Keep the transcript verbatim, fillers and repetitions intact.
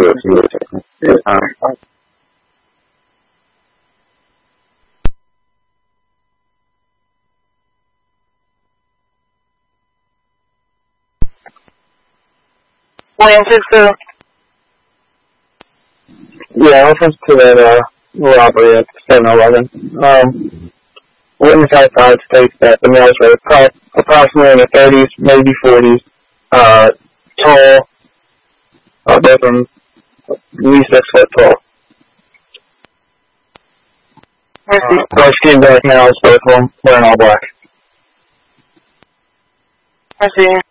it. See what it takes. Um, William six two. Yeah, reference to that uh, robbery at seven eleven. Um, witness outside states that the males were pro- approximately in the thirties, maybe forties, uh, tall, uh, both of them at least six foot tall. Uh, dark skinned black males, both of them wearing all black. I see.